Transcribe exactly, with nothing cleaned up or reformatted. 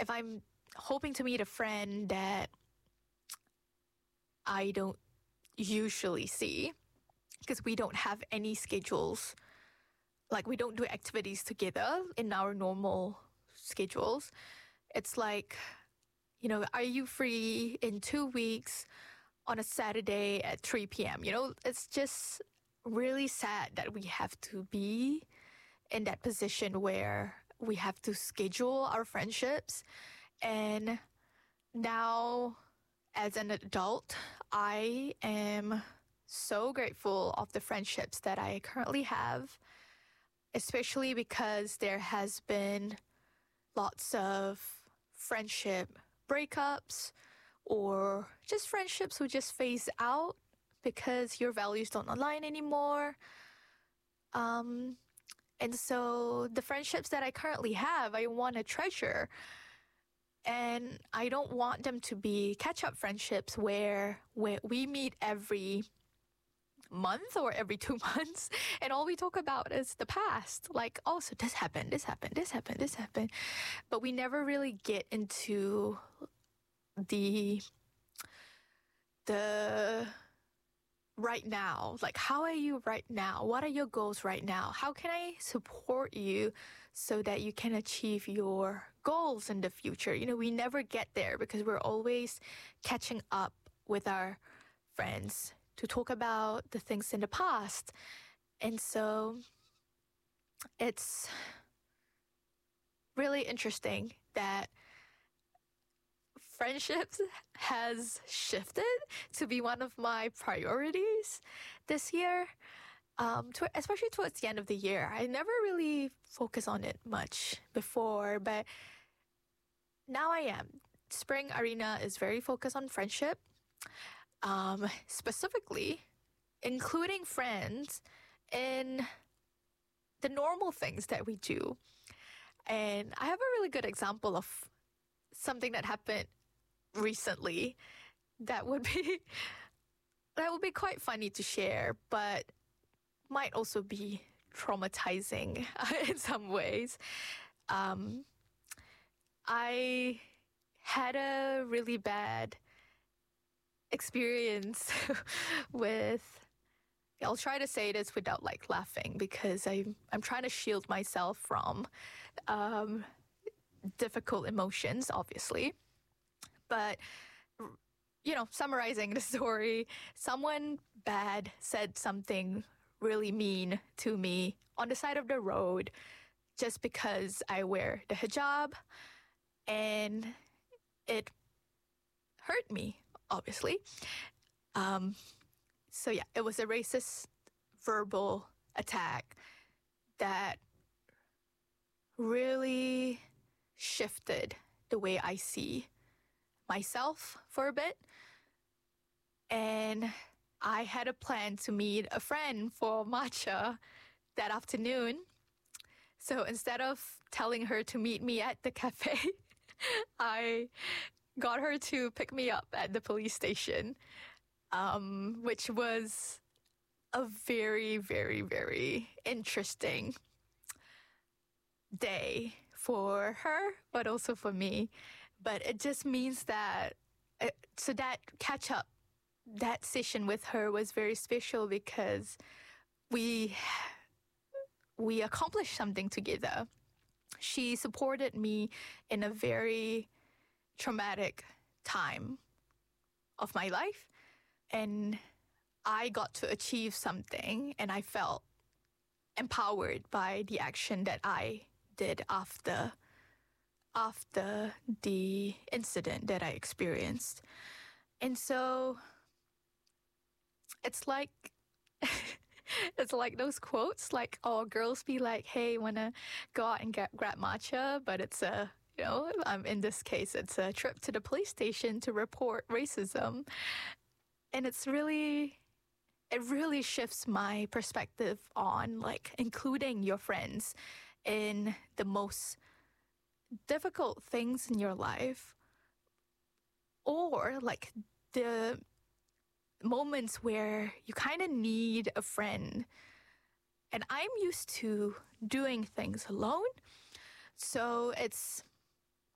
if I'm hoping to meet a friend that I don't usually see, because we don't have any schedules, like we don't do activities together in our normal schedules. It's like, you know, are you free in two weeks on a Saturday at three p.m.? You know, it's just really sad that we have to be in that position where we have to schedule our friendships. And now, as an adult, I am so grateful of the friendships that I currently have, especially because there has been lots of friendship breakups or just friendships who just phase out because your values don't align anymore. Um, and so the friendships that I currently have, I want to treasure. And I don't want them to be catch-up friendships where, where we meet every month or every two months and all we talk about is the past. Like, oh, so this happened, this happened, this happened, this happened. But we never really get into the the right now. Like, how are you right now? What are your goals right now? How can I support you so that you can achieve your goals in the future? You know, we never get there because we're always catching up with our friends to talk about the things in the past. And so it's really interesting that friendships has shifted to be one of my priorities this year, um, to, especially towards the end of the year. I never really focused on it much before, but now I am. Spring Arena is very focused on friendship, um, specifically including friends in the normal things that we do. And I have a really good example of something that happened recently that would be that would be quite funny to share, but might also be traumatizing in some ways. Um, I had a really bad experience with, I'll try to say this without like laughing because I, I'm trying to shield myself from um, difficult emotions, obviously. But, you know, summarizing the story, someone bad said something really mean to me on the side of the road just because I wear the hijab, and it hurt me, obviously. Um, so yeah, it was a racist verbal attack that really shifted the way I see myself for a bit. And I had a plan to meet a friend for matcha that afternoon. So instead of telling her to meet me at the cafe, I got her to pick me up at the police station, um, which was a very, very, very interesting day for her, but also for me. But it just means that, it, so that catch up, that session with her was very special because we we accomplished something together. She supported me in a very traumatic time of my life, and I got to achieve something, and I felt empowered by the action that I did after after the incident that I experienced. And so it's like it's like those quotes, like, oh, girls be like, hey, wanna go out and get, grab matcha, but it's a, you know, um, in this case, it's a trip to the police station to report racism. And it's really, it really shifts my perspective on like including your friends in the most difficult things in your life, or like the moments where you kind of need a friend. And I'm used to doing things alone, so it's